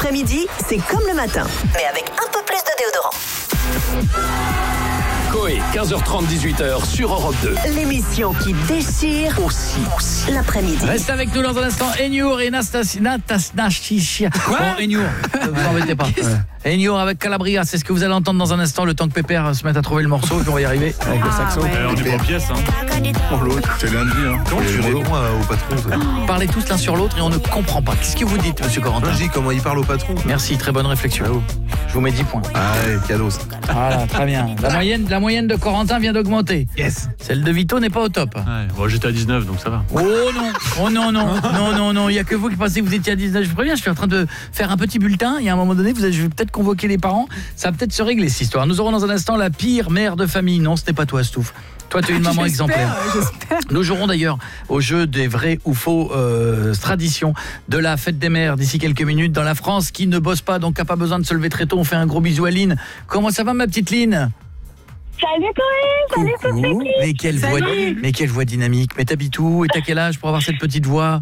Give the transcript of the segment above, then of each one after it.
L'après-midi, c'est comme le matin, mais avec un peu plus de déodorant. Coé, 15h30, 18h sur Europe 2. L'émission qui déchire aussi l'après-midi. Reste avec nous dans un instant, Enniour et Nastasia. Bon, Enniour, ne vous embêtez pas. Enniour avec Calabria, c'est ce que vous allez entendre dans un instant, le temps que Pépère se mette à trouver le morceau, puis on va y arriver avec le saxo. Ouais. On est pas en pièce, Oh l'autre, c'est lundi, hein. Comment tu réponds au patron, ça. Parlez tous l'un sur l'autre et on ne comprend pas. Qu'est-ce que vous dites, monsieur Corentin? Je dis comment il parle au patron. Merci, très bonne réflexion. Je vous mets 10 points. Ah ouais, cadeau ça. Voilà, très bien. La moyenne de Corentin vient d'augmenter. Yes. Celle de Vito n'est pas au top. Ouais, bon, j'étais à 19, donc ça va. Oh non, oh non, non, non, il n'y a que vous qui pensez que vous étiez à 19. Je vous préviens, je suis en train de faire un petit bulletin et à un moment donné, je vais peut-être convoquer les parents. Ça va peut-être se régler cette histoire. Nous aurons dans un instant la pire mère de famille. Non, ce n'est pas toi, Stouff. Toi, tu es une maman exemplaire. J'espère. Nous jouerons d'ailleurs au jeu des vrais ou faux traditions de la fête des mères d'ici quelques minutes. Dans la France qui ne bosse pas, donc n'a pas besoin de se lever très tôt. On fait un gros bisou à Lynn. Comment ça va, ma petite Lynn? Salut Corinne, salut toute l'équipe. Mais quelle voix dynamique. Mais t'habites où et t'as quel âge pour avoir cette petite voix?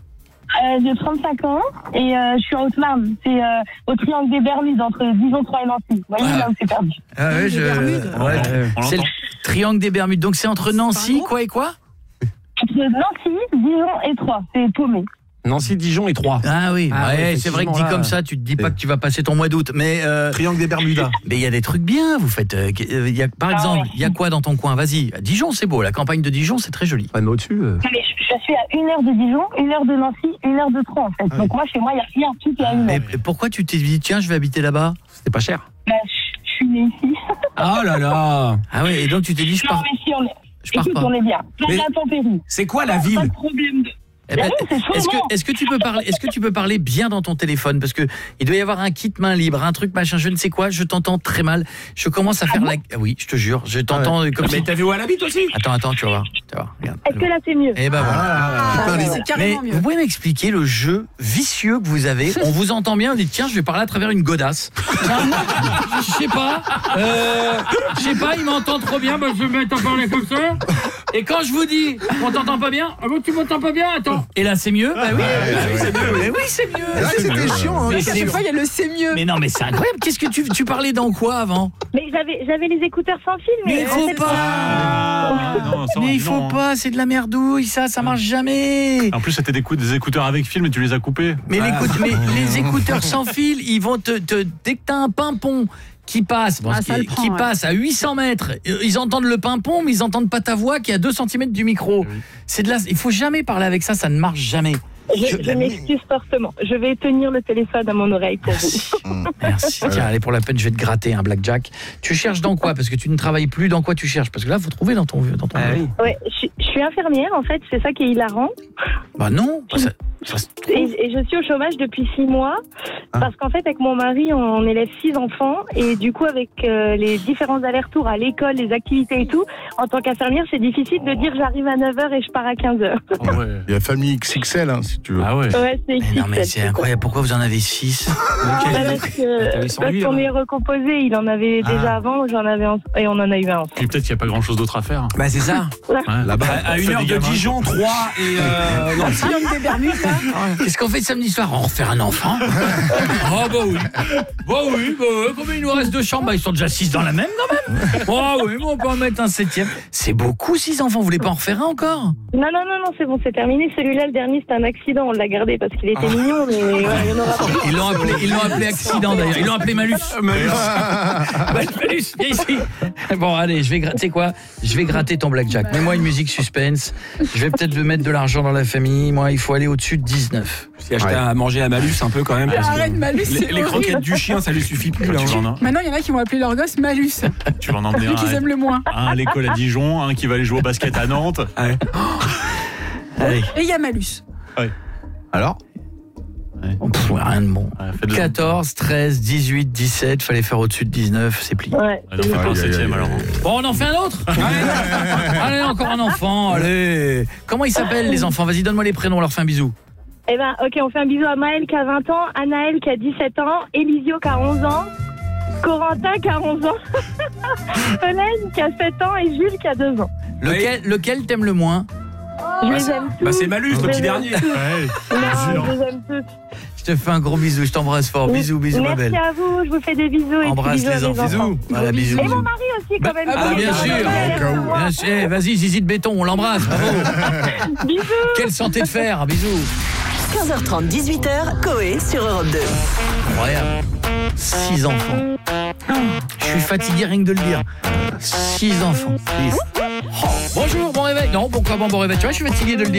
J'ai 35 ans et je suis en Haute-Marne. C'est au triangle des Bermudes entre Dijon, Troyes et Nancy. Vous voyez là où c'est perdu. Ah ouais, c'est le triangle des Bermudes. Donc c'est entre Nancy, quoi et quoi? Entre Nancy, Dijon et Troyes. C'est paumé. Nancy, Dijon et Troyes. Ah oui, ouais, c'est vrai que dit comme ça, tu te dis pas que tu vas passer ton mois d'août, mais Triangle des Bermudas. mais il y a des trucs bien, vous faites par exemple, il y a quoi dans ton coin? Vas-y, Dijon, c'est beau, la campagne de Dijon, c'est très joli. Pas de au-dessus. Mais je suis à 1 heure de Dijon, 1 heure de Nancy, 1 heure de Troyes en fait. Donc moi, chez moi, il n'y a rien, tout est à 1 heure. Mais pourquoi tu t'es dit tiens, je vais habiter là-bas? C'était pas cher. Bah, je suis née ici. Oh là là. Ah oui, et donc tu t'es dit je Non, pars. mais si, pars écoute, pas. on est bien. Plein Mais- d'intempéries. C'est quoi la ville? Pas de problème de... Eh ben, Ah oui, c'est chaud, est-ce que tu peux parler bien dans ton téléphone, parce que il doit y avoir un kit main libre, un truc machin, je ne sais quoi, je t'entends très mal. Je commence à faire oui, je te jure, je t'entends comme Mais si... t'as vu où elle habite aussi? Attends, tu vas voir. Regarde. Est-ce que là, c'est mieux? Eh ben voilà. C'est Mais carrément mieux. vous pouvez m'expliquer le jeu vicieux que vous avez? On vous entend bien, on dit tiens, je vais parler à travers une godasse. Je sais pas, il m'entend trop bien, bah, je vais me mettre à parler comme ça. Et quand je vous dis on t'entend pas bien, ah bon, tu m'entends pas bien, attends. Et là c'est mieux? Bah oui, c'est mieux. Mais oui, c'est mieux. Ouais, c'était chiant, hein. Mais À chaque fois, il y a le c'est mieux. Mais non, mais c'est incroyable. Qu'est-ce que tu parlais dans quoi avant? Mais j'avais les écouteurs sans fil. Mais il faut pas. Non, ça, Mais il non, faut hein. pas, c'est de la merdouille, ça marche jamais. En plus, c'était des écouteurs avec fil, mais tu les as coupés. Mais les écouteurs sans fil, ils vont te dès que t'as un pimpon qui passe, ça le prend, qui ouais. passe à 800 mètres, ils entendent le pimpon, mais ils entendent pas ta voix qui est à 2 cm du micro. C'est il faut jamais parler avec ça ne marche jamais. Je m'excuse fortement. Je vais tenir le téléphone à mon oreille pour vous. Merci. Tiens, allez, pour la peine, je vais te gratter un blackjack. Tu cherches dans quoi? Parce que tu ne travailles plus, dans quoi tu cherches? Parce que là, faut trouver dans ton oui. Ouais, je suis infirmière en fait, c'est ça qui est hilarant. Bah non, ça Et je suis au chômage depuis 6 mois parce qu'en fait avec mon mari on élève 6 enfants et du coup avec les différents allers-retours à l'école, les activités et tout, en tant qu'infirmière c'est difficile de dire j'arrive à 9h et je pars à 15h. Ah ouais. Il y a famille XXL, hein, si tu veux. Ah ouais. Ouais, c'est Mais non, mais c'est incroyable. Pourquoi vous en avez 6? Parce qu'on est recomposé, il en avait déjà avant, j'en avais et on en a eu un. Puis peut-être qu'il n'y a pas grand-chose d'autre à faire. Bah c'est ça. Ouais. Là-bas, À 1 heure de Dijon, 3 et Nancy. Triangle des Bermudes, là. Qu'est-ce qu'on fait samedi soir? On refait un enfant? Oh bah oui. Comme il nous reste 2 chambres, ils sont déjà 6 dans la même quand même. Oh oui, on peut en mettre un 7e. C'est beaucoup 6 enfants, vous voulez pas en refaire un encore? Non, c'est bon, c'est terminé. Celui-là, le dernier, c'était un accident, on l'a gardé parce qu'il était mignon, mais ouais, il y en aura pas. Ils l'ont appelé accident d'ailleurs. Ils l'ont appelé Malus. Malus, viens ici. Bon, allez, tu sais quoi? Je vais gratter ton blackjack. Mets-moi une musique suspense. Je vais peut-être mettre de l'argent dans la famille. Moi, il faut aller au-dessus de 19. Si acheter à manger à Malus un peu quand même. Parce que Arrête, Malus, c'est les croquettes horrible. du chien, ça lui suffit plus. Là, Maintenant, il y en a qui vont appeler leur gosse Malus. Tu vas en emmener Celui qu'ils aiment le moins. un à l'école à Dijon, un qui va aller jouer au basket à Nantes. Allez. Et il y a Malus. Alors Rien de bon. Ouais, faites-le. 14, 13, 18, 17. Fallait faire au-dessus de 19. C'est plié. Ouais. Ah, donc, on fait le 7e alors. Bon, on en fait un autre? Allez, encore un enfant. Allez. Comment ils s'appellent les enfants? Vas-y, donne-moi les prénoms. On leur fait un bisou. Eh ben, ok, on fait un bisou à Maël qui a 20 ans, Anaël qui a 17 ans, Elisio qui a 11 ans, Corentin qui a 11 ans, Hélène qui a 7 ans et Jules qui a 2 ans. Lequel t'aimes le moins? Je les aime tous. Bah c'est Malus, le petit dernier. Ouais. Non, je les aime tous. Je te fais un gros bisou, je t'embrasse fort. Bisous, bisous, ma belle. Merci à vous, je vous fais des bisous. Et Embrasse bisous à les mes enfants. enfants. Voilà, bisous. Et mon mari aussi, quand même. Ah, bien sûr. Bien sûr. Vas-y, Zizi de béton, on l'embrasse. Bravo. Bisous. Quelle santé de fer. Bisous. 15h30, 18h, Coé sur Europe 2. Incroyable. 6 enfants. Je suis fatigué rien que de le dire. 6 enfants. Oh, bonjour, bon réveil. Non, bon réveil, tu vois, je suis fatigué de le dire.